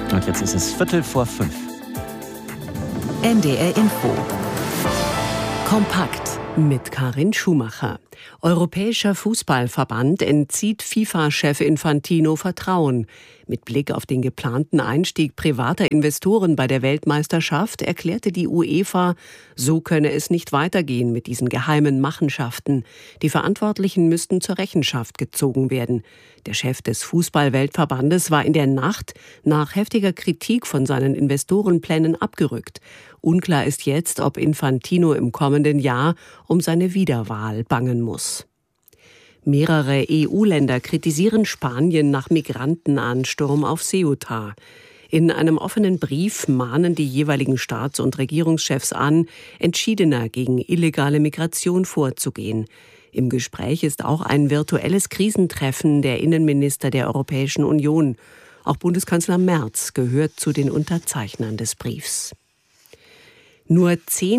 Und jetzt ist es 5:15. NDR Info. Kompakt mit Karin Schumacher. Europäischer Fußballverband entzieht FIFA-Chef Infantino Vertrauen. Mit Blick auf den geplanten Einstieg privater Investoren bei der Weltmeisterschaft erklärte die UEFA, so könne es nicht weitergehen mit diesen geheimen Machenschaften. Die Verantwortlichen müssten zur Rechenschaft gezogen werden. Der Chef des Fußball-Weltverbandes war in der Nacht nach heftiger Kritik von seinen Investorenplänen abgerückt. Unklar ist jetzt, ob Infantino im kommenden Jahr um seine Wiederwahl bangen muss. Mehrere EU-Länder kritisieren Spanien nach Migrantenansturm auf Ceuta. In einem offenen Brief mahnen die jeweiligen Staats- und Regierungschefs an, entschiedener gegen illegale Migration vorzugehen. Im Gespräch ist auch ein virtuelles Krisentreffen der Innenminister der Europäischen Union. Auch Bundeskanzler Merz gehört zu den Unterzeichnern des Briefs. Nur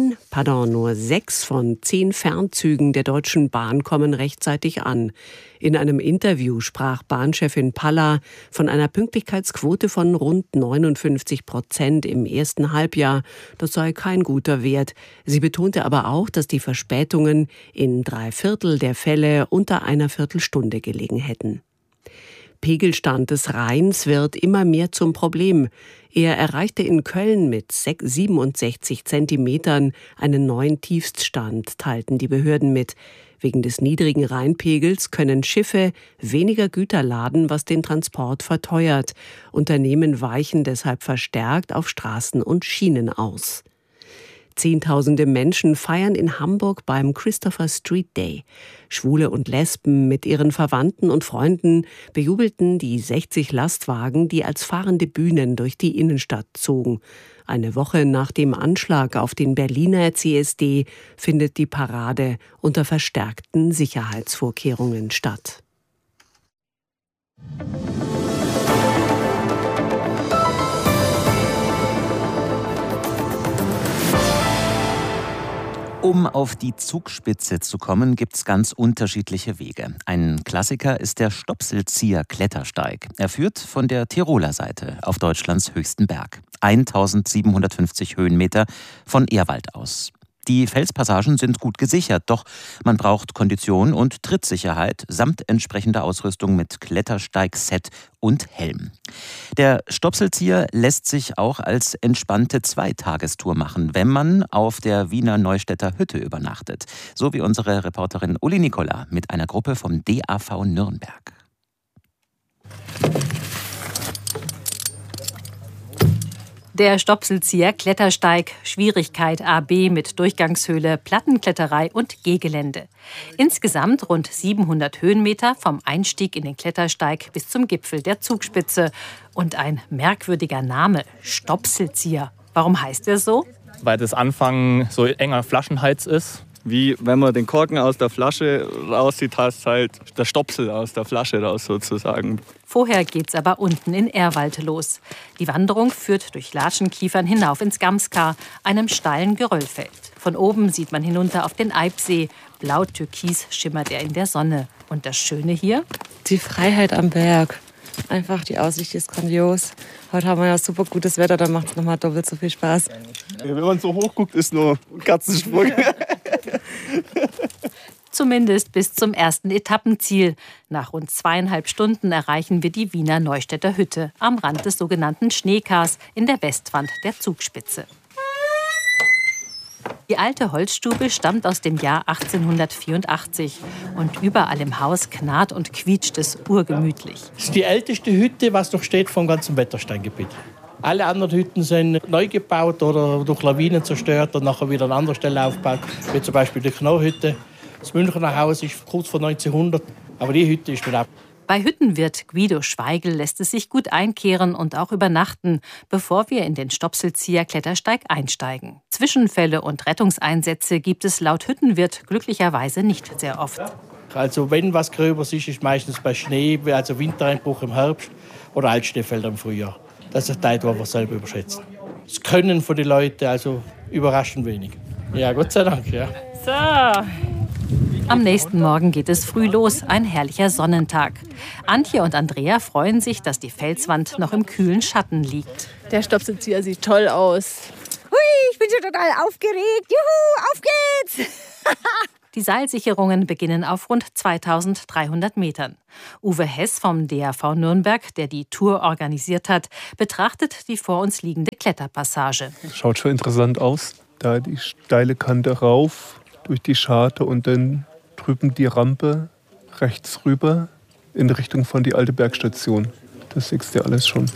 6 von 10 Fernzügen der Deutschen Bahn kommen rechtzeitig an. In einem Interview sprach Bahnchefin Palla von einer Pünktlichkeitsquote von rund 59% im ersten Halbjahr. Das sei kein guter Wert. Sie betonte aber auch, dass die Verspätungen in 3/4 der Fälle unter einer Viertelstunde gelegen hätten. Pegelstand des Rheins wird immer mehr zum Problem. Er erreichte in Köln mit 67 Zentimetern einen neuen Tiefststand, teilten die Behörden mit. Wegen des niedrigen Rheinpegels können Schiffe weniger Güter laden, was den Transport verteuert. Unternehmen weichen deshalb verstärkt auf Straßen und Schienen aus. Zehntausende Menschen feiern in Hamburg beim Christopher Street Day. Schwule und Lesben mit ihren Verwandten und Freunden bejubelten die 60 Lastwagen, die als fahrende Bühnen durch die Innenstadt zogen. Eine Woche nach dem Anschlag auf den Berliner CSD findet die Parade unter verstärkten Sicherheitsvorkehrungen statt. Um auf die Zugspitze zu kommen, gibt es ganz unterschiedliche Wege. Ein Klassiker ist der Stopselzieher-Klettersteig. Er führt von der Tiroler Seite auf Deutschlands höchsten Berg. 1750 Höhenmeter von Ehrwald aus. Die Felspassagen sind gut gesichert, doch man braucht Kondition und Trittsicherheit samt entsprechender Ausrüstung mit Klettersteigset und Helm. Der Stopselzieher lässt sich auch als entspannte Zweitagestour machen, wenn man auf der Wiener Neustädter Hütte übernachtet. So wie unsere Reporterin Uli Nicola mit einer Gruppe vom DAV Nürnberg. Der Stopselzieher Klettersteig, Schwierigkeit AB mit Durchgangshöhle, Plattenkletterei und Gehgelände. Insgesamt rund 700 Höhenmeter vom Einstieg in den Klettersteig bis zum Gipfel der Zugspitze. Und ein merkwürdiger Name, Stopselzieher. Warum heißt er so? Weil das Anfang so enger Flaschenhals ist. Wie wenn man den Korken aus der Flasche rauszieht, heißt halt der Stopsel aus der Flasche raus sozusagen. Vorher geht's aber unten in Ehrwald los. Die Wanderung führt durch Latschenkiefern hinauf ins Gamskar, einem steilen Geröllfeld. Von oben sieht man hinunter auf den Eibsee. Blau-türkis schimmert er in der Sonne. Und das Schöne hier? Die Freiheit am Berg. Einfach, die Aussicht ist grandios. Heute haben wir ja super gutes Wetter, dann macht es nochmal doppelt so viel Spaß. Ja, wenn man so hoch guckt, ist nur ein Katzensprung. Zumindest bis zum ersten Etappenziel. Nach rund 2,5 Stunden erreichen wir die Wiener Neustädter Hütte am Rand des sogenannten Schneekars in der Westwand der Zugspitze. Die alte Holzstube stammt aus dem Jahr 1884 und überall im Haus knarrt und quietscht es urgemütlich. Das ist die älteste Hütte, was noch steht vom ganzen Wettersteingebiet. Alle anderen Hütten sind neu gebaut oder durch Lawinen zerstört und nachher wieder an anderer Stelle aufgebaut, wie zum Beispiel die Knorrhütte. Das Münchner Haus ist kurz vor 1900, aber die Hütte ist wieder ab. Bei Hüttenwirt Guido Schweigel lässt es sich gut einkehren und auch übernachten, bevor wir in den Stopselzieher Klettersteig einsteigen. Zwischenfälle und Rettungseinsätze gibt es laut Hüttenwirt glücklicherweise nicht sehr oft. Also wenn was Gröbers ist meistens bei Schnee, also Wintereinbruch im Herbst oder Altschneefelder im Frühjahr. Das ist ein Teil, was wir selber überschätzen. Das Können von den Leuten also überraschend wenig. Ja, Gott sei Dank, ja. So. Am nächsten Morgen geht es früh los, ein herrlicher Sonnentag. Antje und Andrea freuen sich, dass die Felswand noch im kühlen Schatten liegt. Der Stopselzieher sieht toll aus. Hui, ich bin schon total aufgeregt. Juhu, auf geht's! Die Seilsicherungen beginnen auf rund 2300 Metern. Uwe Hess vom DAV Nürnberg, der die Tour organisiert hat, betrachtet die vor uns liegende Kletterpassage. Schaut schon interessant aus. Da die steile Kante rauf, durch die Scharte und dann drüben die Rampe rechts rüber in Richtung von die alte Bergstation. Das siehst du alles schon.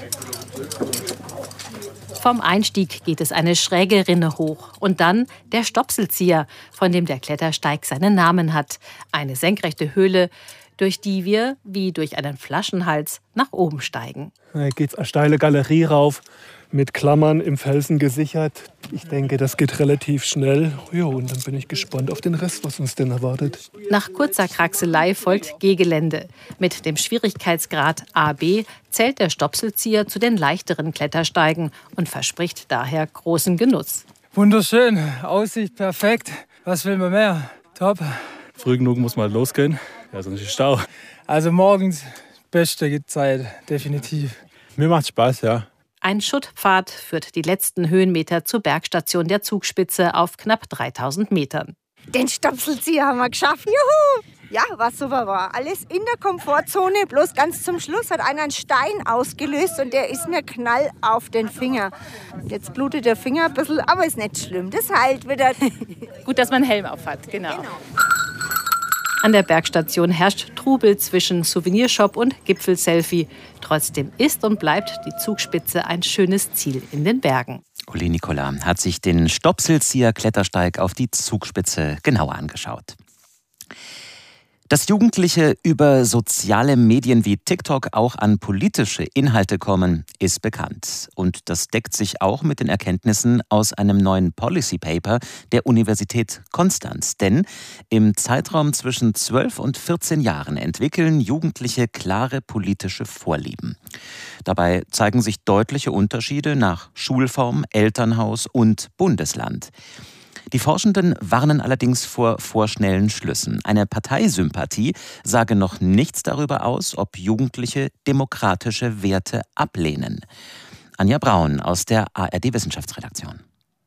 Vom Einstieg geht es eine schräge Rinne hoch und dann der Stopselzieher, von dem der Klettersteig seinen Namen hat. Eine senkrechte Höhle, durch die wir, wie durch einen Flaschenhals, nach oben steigen. Da geht's eine steile Galerie rauf, mit Klammern im Felsen gesichert. Ich denke, das geht relativ schnell. Ja, und dann bin ich gespannt auf den Rest, was uns denn erwartet. Nach kurzer Kraxelei folgt G-Gelände. Mit dem Schwierigkeitsgrad AB zählt der Stopselzieher zu den leichteren Klettersteigen und verspricht daher großen Genuss. Wunderschön, Aussicht perfekt. Was will man mehr? Top. Früh genug muss man losgehen, ja, sonst ist Stau. Also morgens beste Zeit, definitiv. Mir macht Spaß, ja. Ein Schuttpfad führt die letzten Höhenmeter zur Bergstation der Zugspitze auf knapp 3000 Metern. Den Stopselzieher haben wir geschafft. Juhu! Ja, was super war. Alles in der Komfortzone. Bloß ganz zum Schluss hat einer einen Stein ausgelöst und der ist mir knall auf den Finger. Jetzt blutet der Finger ein bisschen, aber ist nicht schlimm. Das heilt wieder. Gut, dass man einen Helm auf hat, genau. An der Bergstation herrscht Trubel zwischen Souvenirshop und Gipfelselfie. Trotzdem ist und bleibt die Zugspitze ein schönes Ziel in den Bergen. Uli Nicola hat sich den Stopselzieher-Klettersteig auf die Zugspitze genauer angeschaut. Dass Jugendliche über soziale Medien wie TikTok auch an politische Inhalte kommen, ist bekannt. Und das deckt sich auch mit den Erkenntnissen aus einem neuen Policy Paper der Universität Konstanz. Denn im Zeitraum zwischen 12 und 14 Jahren entwickeln Jugendliche klare politische Vorlieben. Dabei zeigen sich deutliche Unterschiede nach Schulform, Elternhaus und Bundesland. Die Forschenden warnen allerdings vor vorschnellen Schlüssen. Eine Parteisympathie sage noch nichts darüber aus, ob Jugendliche demokratische Werte ablehnen. Anja Braun aus der ARD-Wissenschaftsredaktion.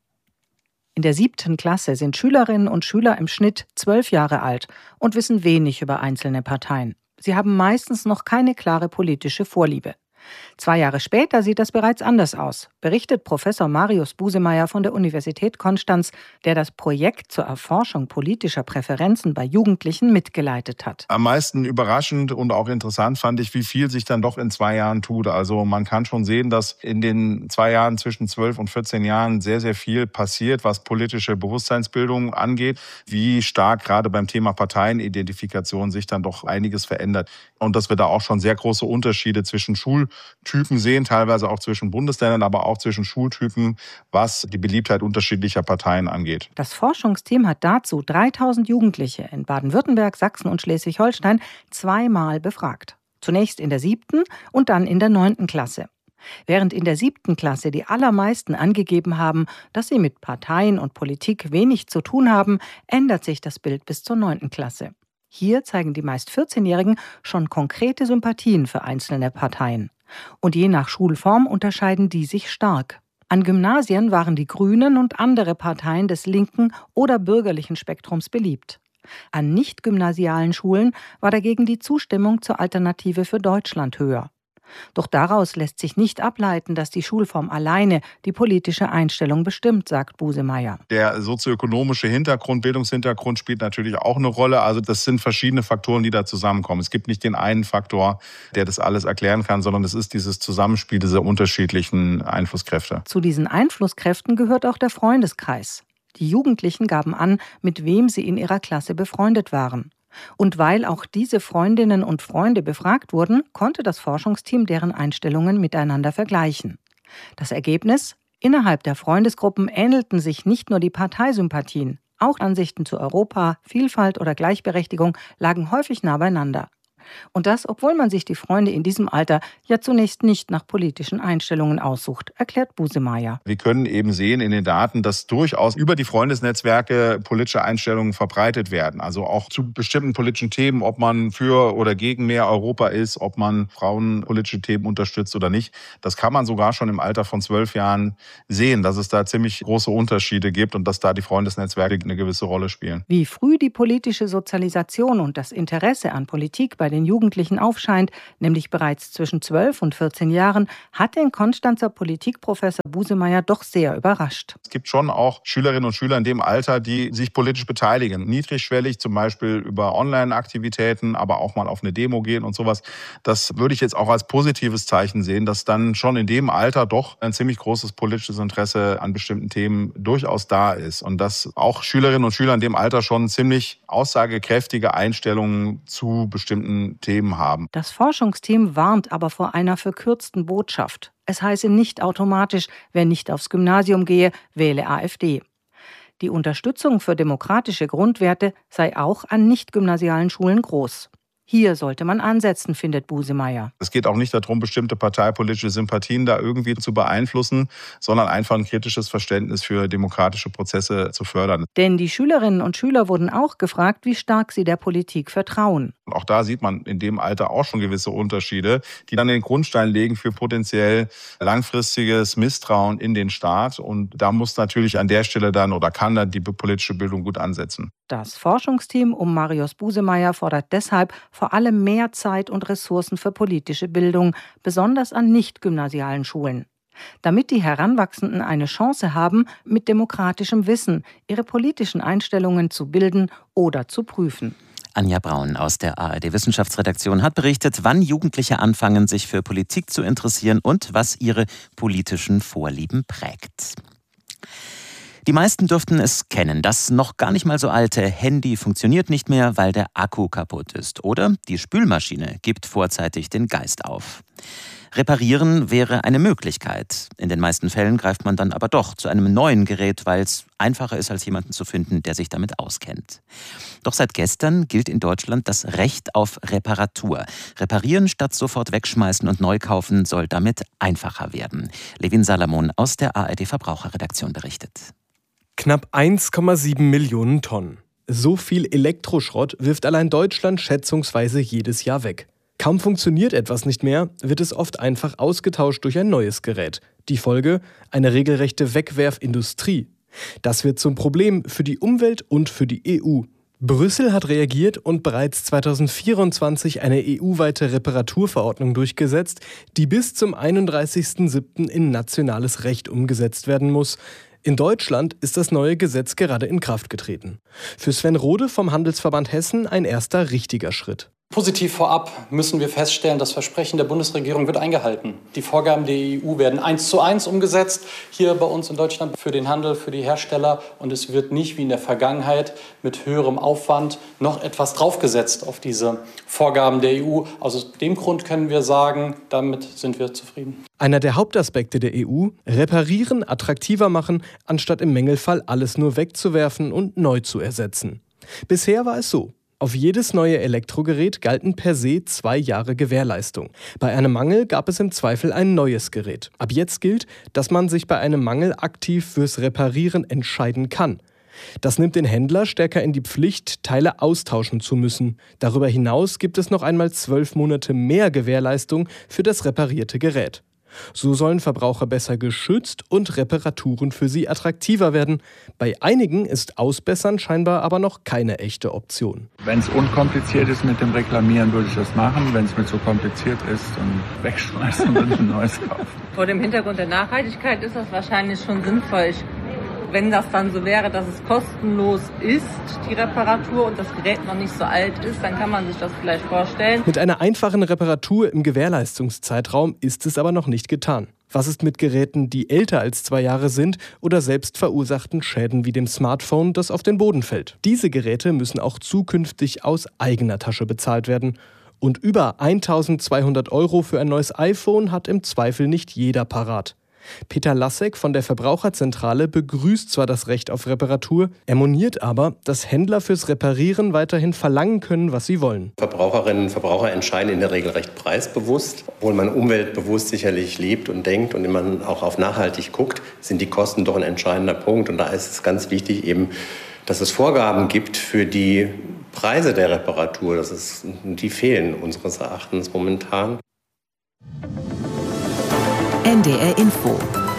In der 7. Klasse sind Schülerinnen und Schüler im Schnitt 12 Jahre alt und wissen wenig über einzelne Parteien. Sie haben meistens noch keine klare politische Vorliebe. 2 Jahre später sieht das bereits anders aus, berichtet Professor Marius Busemayr von der Universität Konstanz, der das Projekt zur Erforschung politischer Präferenzen bei Jugendlichen mitgeleitet hat. Am meisten überraschend und auch interessant fand ich, wie viel sich dann doch in 2 Jahren tut. Also man kann schon sehen, dass in den 2 Jahren zwischen 12 und 14 Jahren sehr, sehr viel passiert, was politische Bewusstseinsbildung angeht. Wie stark gerade beim Thema Parteienidentifikation sich dann doch einiges verändert. Und dass wir da auch schon sehr große Unterschiede zwischen Schultypen sehen, teilweise auch zwischen Bundesländern, aber auch zwischen Schultypen, was die Beliebtheit unterschiedlicher Parteien angeht. Das Forschungsteam hat dazu 3000 Jugendliche in Baden-Württemberg, Sachsen und Schleswig-Holstein 2-mal befragt. Zunächst in der 7. und dann in der 9. Klasse. Während in der 7. Klasse die allermeisten angegeben haben, dass sie mit Parteien und Politik wenig zu tun haben, ändert sich das Bild bis zur 9. Klasse. Hier zeigen die meist 14-Jährigen schon konkrete Sympathien für einzelne Parteien. Und je nach Schulform unterscheiden die sich stark. An Gymnasien waren die Grünen und andere Parteien des linken oder bürgerlichen Spektrums beliebt. An nicht-gymnasialen Schulen war dagegen die Zustimmung zur Alternative für Deutschland höher. Doch daraus lässt sich nicht ableiten, dass die Schulform alleine die politische Einstellung bestimmt, sagt Busemayr. Der sozioökonomische Hintergrund, Bildungshintergrund spielt natürlich auch eine Rolle. Also das sind verschiedene Faktoren, die da zusammenkommen. Es gibt nicht den einen Faktor, der das alles erklären kann, sondern es ist dieses Zusammenspiel dieser unterschiedlichen Einflusskräfte. Zu diesen Einflusskräften gehört auch der Freundeskreis. Die Jugendlichen gaben an, mit wem sie in ihrer Klasse befreundet waren. Und weil auch diese Freundinnen und Freunde befragt wurden, konnte das Forschungsteam deren Einstellungen miteinander vergleichen. Das Ergebnis? Innerhalb der Freundesgruppen ähnelten sich nicht nur die Parteisympathien, auch Ansichten zu Europa, Vielfalt oder Gleichberechtigung lagen häufig nah beieinander. Und das, obwohl man sich die Freunde in diesem Alter ja zunächst nicht nach politischen Einstellungen aussucht, erklärt Busemayr. Wir können eben sehen in den Daten, dass durchaus über die Freundesnetzwerke politische Einstellungen verbreitet werden. Also auch zu bestimmten politischen Themen, ob man für oder gegen mehr Europa ist, ob man frauenpolitische Themen unterstützt oder nicht. Das kann man sogar schon im Alter von 12 Jahren sehen, dass es da ziemlich große Unterschiede gibt und dass da die Freundesnetzwerke eine gewisse Rolle spielen. Wie früh die politische Sozialisation und das Interesse an Politik bei den Jugendlichen aufscheint, nämlich bereits zwischen 12 und 14 Jahren, hat den Konstanzer Politikprofessor Busemayr doch sehr überrascht. Es gibt schon auch Schülerinnen und Schüler in dem Alter, die sich politisch beteiligen. Niedrigschwellig, zum Beispiel über Online-Aktivitäten, aber auch mal auf eine Demo gehen und sowas. Das würde ich jetzt auch als positives Zeichen sehen, dass dann schon in dem Alter doch ein ziemlich großes politisches Interesse an bestimmten Themen durchaus da ist. Und dass auch Schülerinnen und Schüler in dem Alter schon ziemlich aussagekräftige Einstellungen zu bestimmten Themen haben. Das Forschungsteam warnt aber vor einer verkürzten Botschaft. Es heiße nicht automatisch, wer nicht aufs Gymnasium gehe, wähle AfD. Die Unterstützung für demokratische Grundwerte sei auch an nicht-gymnasialen Schulen groß. Hier sollte man ansetzen, findet Busemayr. Es geht auch nicht darum, bestimmte parteipolitische Sympathien da irgendwie zu beeinflussen, sondern einfach ein kritisches Verständnis für demokratische Prozesse zu fördern. Denn die Schülerinnen und Schüler wurden auch gefragt, wie stark sie der Politik vertrauen. Und auch da sieht man in dem Alter auch schon gewisse Unterschiede, die dann den Grundstein legen für potenziell langfristiges Misstrauen in den Staat. Und da muss natürlich an der Stelle dann oder kann dann die politische Bildung gut ansetzen. Das Forschungsteam um Marius Busemayr fordert deshalb vor allem mehr Zeit und Ressourcen für politische Bildung, besonders an nicht-gymnasialen Schulen. Damit die Heranwachsenden eine Chance haben, mit demokratischem Wissen ihre politischen Einstellungen zu bilden oder zu prüfen. Anja Braun aus der ARD-Wissenschaftsredaktion hat berichtet, wann Jugendliche anfangen, sich für Politik zu interessieren und was ihre politischen Vorlieben prägt. Die meisten dürften es kennen. Das noch gar nicht mal so alte Handy funktioniert nicht mehr, weil der Akku kaputt ist. Oder die Spülmaschine gibt vorzeitig den Geist auf. Reparieren wäre eine Möglichkeit. In den meisten Fällen greift man dann aber doch zu einem neuen Gerät, weil es einfacher ist, als jemanden zu finden, der sich damit auskennt. Doch seit gestern gilt in Deutschland das Recht auf Reparatur. Reparieren statt sofort wegschmeißen und neu kaufen soll damit einfacher werden. Levin Salamon aus der ARD-Verbraucherredaktion berichtet. Knapp 1,7 Millionen Tonnen. So viel Elektroschrott wirft allein Deutschland schätzungsweise jedes Jahr weg. Kaum funktioniert etwas nicht mehr, wird es oft einfach ausgetauscht durch ein neues Gerät. Die Folge? Eine regelrechte Wegwerfindustrie. Das wird zum Problem für die Umwelt und für die EU. Brüssel hat reagiert und bereits 2024 eine EU-weite Reparaturverordnung durchgesetzt, die bis zum 31.07. in nationales Recht umgesetzt werden muss. In Deutschland ist das neue Gesetz gerade in Kraft getreten. Für Sven Rode vom Handelsverband Hessen ein erster richtiger Schritt. Positiv vorab müssen wir feststellen, das Versprechen der Bundesregierung wird eingehalten. Die Vorgaben der EU werden 1:1 umgesetzt, hier bei uns in Deutschland für den Handel, für die Hersteller. Und es wird nicht wie in der Vergangenheit mit höherem Aufwand noch etwas draufgesetzt auf diese Vorgaben der EU. Aus dem Grund können wir sagen, damit sind wir zufrieden. Einer der Hauptaspekte der EU: Reparieren, attraktiver machen, anstatt im Mängelfall alles nur wegzuwerfen und neu zu ersetzen. Bisher war es so. Auf jedes neue Elektrogerät galten per se 2 Jahre Gewährleistung. Bei einem Mangel gab es im Zweifel ein neues Gerät. Ab jetzt gilt, dass man sich bei einem Mangel aktiv fürs Reparieren entscheiden kann. Das nimmt den Händler stärker in die Pflicht, Teile austauschen zu müssen. Darüber hinaus gibt es noch einmal 12 Monate mehr Gewährleistung für das reparierte Gerät. So sollen Verbraucher besser geschützt und Reparaturen für sie attraktiver werden. Bei einigen ist Ausbessern scheinbar aber noch keine echte Option. Wenn es unkompliziert ist mit dem Reklamieren, würde ich das machen. Wenn es mir zu kompliziert ist, dann wegschmeißen und ein neues kaufen. Vor dem Hintergrund der Nachhaltigkeit ist das wahrscheinlich schon sinnvoll. Wenn das dann so wäre, dass es kostenlos ist, die Reparatur, und das Gerät noch nicht so alt ist, dann kann man sich das vielleicht vorstellen. Mit einer einfachen Reparatur im Gewährleistungszeitraum ist es aber noch nicht getan. Was ist mit Geräten, die älter als 2 Jahre sind oder selbst verursachten Schäden wie dem Smartphone, das auf den Boden fällt? Diese Geräte müssen auch zukünftig aus eigener Tasche bezahlt werden. Und über 1.200 € für ein neues iPhone hat im Zweifel nicht jeder parat. Peter Lassek von der Verbraucherzentrale begrüßt zwar das Recht auf Reparatur, er moniert aber, dass Händler fürs Reparieren weiterhin verlangen können, was sie wollen. Verbraucherinnen und Verbraucher entscheiden in der Regel recht preisbewusst. Obwohl man umweltbewusst sicherlich lebt und denkt und man auch auf nachhaltig guckt, sind die Kosten doch ein entscheidender Punkt. Und da ist es ganz wichtig eben, dass es Vorgaben gibt für die Preise der Reparatur. Die fehlen unseres Erachtens momentan. NDR Info.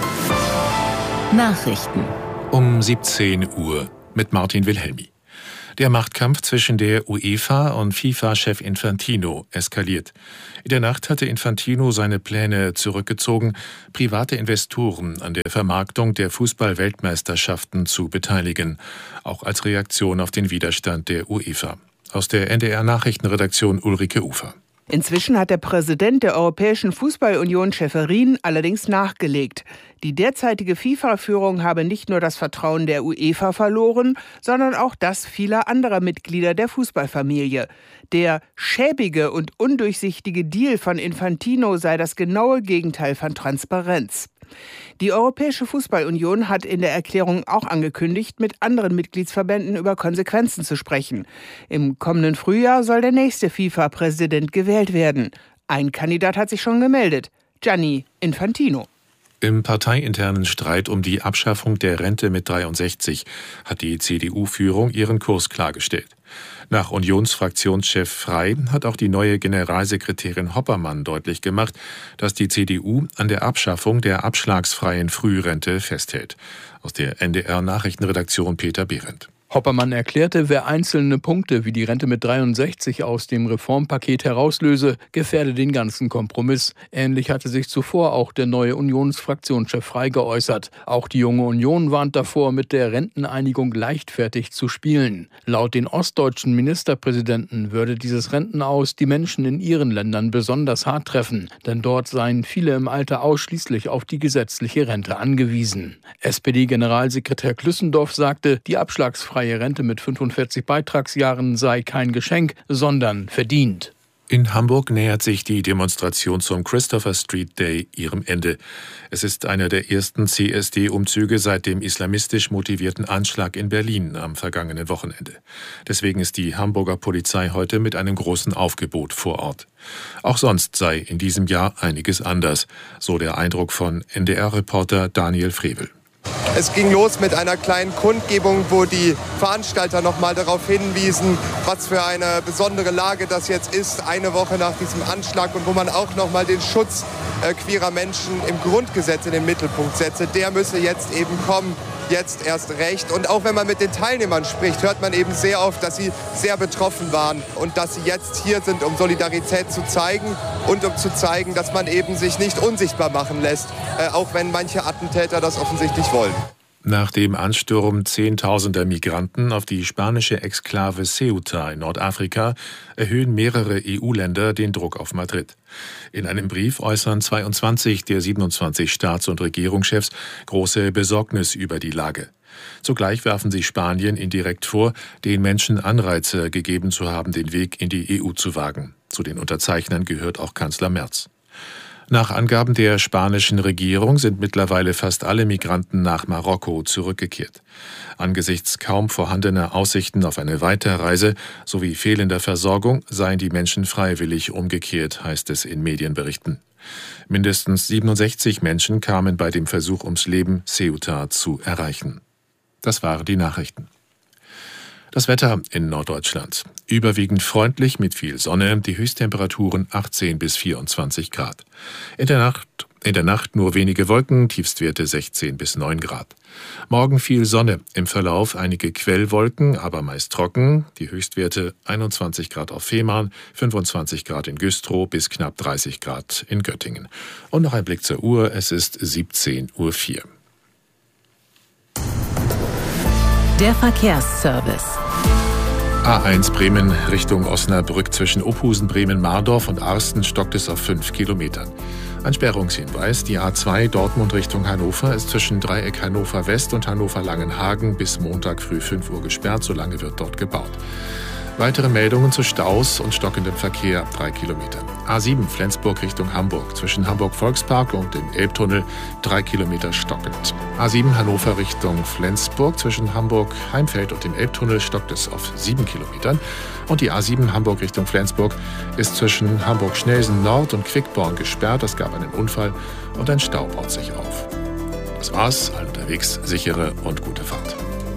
Nachrichten. Um 17 Uhr mit Martin Wilhelmi. Der Machtkampf zwischen der UEFA und FIFA-Chef Infantino eskaliert. In der Nacht hatte Infantino seine Pläne zurückgezogen, private Investoren an der Vermarktung der Fußball-Weltmeisterschaften zu beteiligen, auch als Reaktion auf den Widerstand der UEFA. Aus der NDR-Nachrichtenredaktion Ulrike Ufer. Inzwischen hat der Präsident der Europäischen Fußball-Union, Ceferin, allerdings nachgelegt. Die derzeitige FIFA-Führung habe nicht nur das Vertrauen der UEFA verloren, sondern auch das vieler anderer Mitglieder der Fußballfamilie. Der schäbige und undurchsichtige Deal von Infantino sei das genaue Gegenteil von Transparenz. Die Europäische Fußball-Union hat in der Erklärung auch angekündigt, mit anderen Mitgliedsverbänden über Konsequenzen zu sprechen. Im kommenden Frühjahr soll der nächste FIFA-Präsident gewählt werden. Ein Kandidat hat sich schon gemeldet: Gianni Infantino. Im parteiinternen Streit um die Abschaffung der Rente mit 63 hat die CDU-Führung ihren Kurs klargestellt. Nach Unionsfraktionschef Frey hat auch die neue Generalsekretärin Hoppermann deutlich gemacht, dass die CDU an der Abschaffung der abschlagsfreien Frührente festhält. Aus der NDR-Nachrichtenredaktion Peter Behrendt. Hoppermann erklärte, wer einzelne Punkte wie die Rente mit 63 aus dem Reformpaket herauslöse, gefährde den ganzen Kompromiss. Ähnlich hatte sich zuvor auch der neue Unionsfraktionschef Frey geäußert. Auch die Junge Union warnt davor, mit der Renteneinigung leichtfertig zu spielen. Laut den ostdeutschen Ministerpräsidenten würde dieses Rentenaus die Menschen in ihren Ländern besonders hart treffen, denn dort seien viele im Alter ausschließlich auf die gesetzliche Rente angewiesen. SPD-Generalsekretär Klüssendorf sagte, die abschlagsfreie Rente mit 45 Beitragsjahren sei kein Geschenk, sondern verdient. In Hamburg nähert sich die Demonstration zum Christopher Street Day ihrem Ende. Es ist einer der ersten CSD-Umzüge seit dem islamistisch motivierten Anschlag in Berlin am vergangenen Wochenende. Deswegen ist die Hamburger Polizei heute mit einem großen Aufgebot vor Ort. Auch sonst sei in diesem Jahr einiges anders, so der Eindruck von NDR-Reporter Daniel Frevel. Es ging los mit einer kleinen Kundgebung, wo die Veranstalter noch mal darauf hinwiesen, was für eine besondere Lage das jetzt ist, eine Woche nach diesem Anschlag, und wo man auch noch mal den Schutz queerer Menschen im Grundgesetz in den Mittelpunkt setze. Der müsse jetzt eben kommen, jetzt erst recht. Und auch wenn man mit den Teilnehmern spricht, hört man eben sehr oft, dass sie sehr betroffen waren und dass sie jetzt hier sind, um Solidarität zu zeigen und um zu zeigen, dass man eben sich nicht unsichtbar machen lässt, auch wenn manche Attentäter das offensichtlich wollen. Nach dem Ansturm Zehntausender Migranten auf die spanische Exklave Ceuta in Nordafrika erhöhen mehrere EU-Länder den Druck auf Madrid. In einem Brief äußern 22 der 27 Staats- und Regierungschefs große Besorgnis über die Lage. Zugleich werfen sie Spanien indirekt vor, den Menschen Anreize gegeben zu haben, den Weg in die EU zu wagen. Zu den Unterzeichnern gehört auch Kanzler Merz. Nach Angaben der spanischen Regierung sind mittlerweile fast alle Migranten nach Marokko zurückgekehrt. Angesichts kaum vorhandener Aussichten auf eine Weiterreise sowie fehlender Versorgung seien die Menschen freiwillig umgekehrt, heißt es in Medienberichten. Mindestens 67 Menschen kamen bei dem Versuch ums Leben, Ceuta zu erreichen. Das waren die Nachrichten. Das Wetter in Norddeutschland. Überwiegend freundlich mit viel Sonne, die Höchsttemperaturen 18 bis 24 Grad. In der Nacht nur wenige Wolken, Tiefstwerte 16 bis 9 Grad. Morgen viel Sonne, im Verlauf einige Quellwolken, aber meist trocken. Die Höchstwerte 21 Grad auf Fehmarn, 25 Grad in Güstrow bis knapp 30 Grad in Göttingen. Und noch ein Blick zur Uhr, es ist 17:04 Uhr. Der Verkehrsservice. A1 Bremen Richtung Osnabrück zwischen Ophusen, Bremen-Mardorf und Arsten stockt es auf 5 Kilometern. Ein Sperrungshinweis, die A2 Dortmund Richtung Hannover ist zwischen Dreieck Hannover West und Hannover Langenhagen bis Montag früh 5 Uhr gesperrt, solange wird dort gebaut. Weitere Meldungen zu Staus und stockendem Verkehr, 3 Kilometer. A7 Flensburg Richtung Hamburg, zwischen Hamburg-Volkspark und dem Elbtunnel, 3 Kilometer stockend. A7 Hannover Richtung Flensburg, zwischen Hamburg-Heimfeld und dem Elbtunnel stockt es auf 7 Kilometern. Und die A7 Hamburg Richtung Flensburg ist zwischen Hamburg-Schnelsen Nord und Quickborn gesperrt. Es gab einen Unfall und ein Stau baut sich auf. Das war's, all unterwegs, sichere und gute Fahrt.